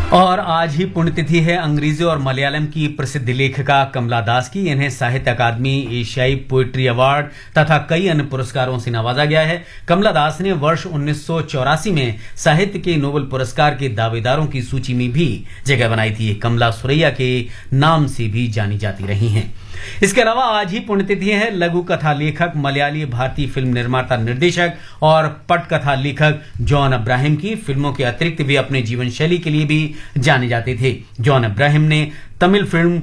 और आज ही पुण्यतिथि है अंग्रेजी और मलयालम की प्रसिद्ध लेखिका कमला दास की। इन्हें साहित्य अकादमी, एशियाई पोएट्री अवार्ड तथा कई अन्य पुरस्कारों से नवाजा गया है। कमला दास ने वर्ष 1984 में साहित्य के नोबेल पुरस्कार के दावेदारों की सूची में भी जगह बनाई थी। कमला सुरैया के नाम से भी जानी जाती रही हैं। इसके अलावा आज ही पुण्यतिथि है लघु कथा लेखक, मलयाली भारतीय फिल्म निर्माता, निर्देशक और पटकथा लेखक जॉन अब्राहम की। फिल्मों के अतिरिक्त वे अपने जीवन शैली के लिए भी जाने जाते थे। जॉन अब्राहम ने तमिल फिल्म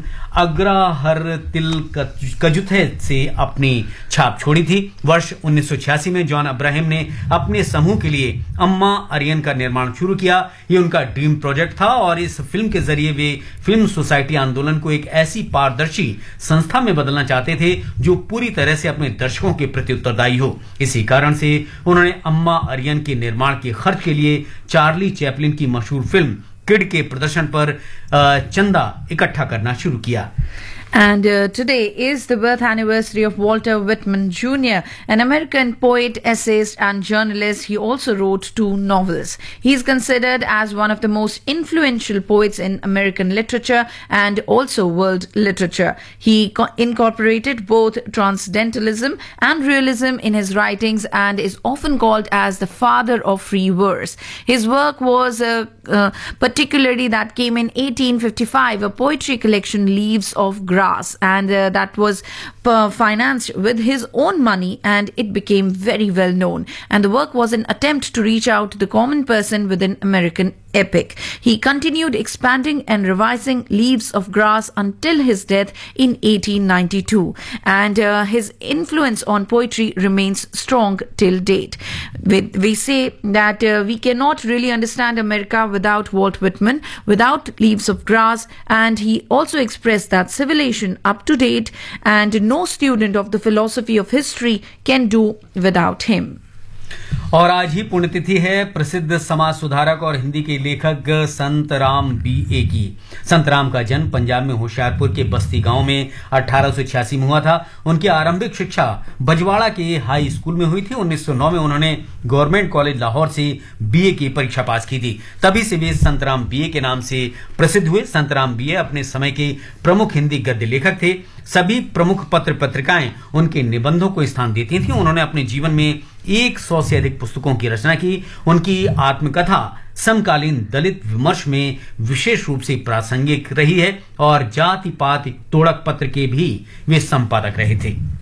अग्रहारतिल कजुथे से अपनी छाप छोड़ी थी। वर्ष 1986 में जॉन अब्राहम ने अपने समूह के लिए अम्मा अरियन का निर्माण शुरू किया। ये उनका ड्रीम प्रोजेक्ट था और इस फिल्म के जरिए वे फिल्म सोसाइटी आंदोलन को एक ऐसी पारदर्शी संस्था में बदलना चाहते थे जो पूरी तरह से अपने दर्शकों के प्रति उत्तरदायी हो। इसी कारण से उन्होंने अम्मा अरियन के निर्माण के खर्च के लिए चार्ली चैपलिन की मशहूर फिल्म किड के प्रदर्शन पर चंदा इकट्ठा करना शुरू किया। And today is the birth anniversary of Walter Whitman Jr., an American poet, essayist and journalist. He also wrote 2 novels. He is considered as one of the most influential poets in American literature and also world literature. He incorporated both transcendentalism and realism in his writings and is often called as the father of free verse. His work was particularly that came in 1855, a poetry collection, Leaves of Grass, and that was financed with his own money, and it became very well known. And the work was an attempt to reach out to the common person with an American epic. He continued expanding and revising Leaves of Grass until his death in 1892, and his influence on poetry remains strong till date. We say that we cannot really understand America without Walt Whitman, without Leaves of Grass, and he also expressed that civilization up to date and no student of the philosophy of history can do without him. और आज ही पुण्यतिथि है प्रसिद्ध समाज सुधारक और हिंदी के लेखक संत राम B.A. की। संत राम का जन्म पंजाब में होशियारपुर के बस्ती गांव में 1886 में हुआ था। उनकी आरंभिक शिक्षा बजवाड़ा के हाई स्कूल में हुई थी। 1909 में उन्होंने गवर्नमेंट कॉलेज लाहौर से B.A. की परीक्षा पास की थी। तभी से वे संत राम B.A. के नाम से प्रसिद्ध हुए। संत राम B.A. अपने समय के प्रमुख हिंदी गद्य लेखक थे। सभी प्रमुख पत्र पत्रिकाएं उनके निबंधों को स्थान देती थीं। उन्होंने अपने जीवन में 100 से अधिक पुस्तकों की रचना की। उनकी आत्मकथा समकालीन दलित विमर्श में विशेष रूप से प्रासंगिक रही है और जाति पात तोड़क पत्र के भी वे संपादक रहे थे।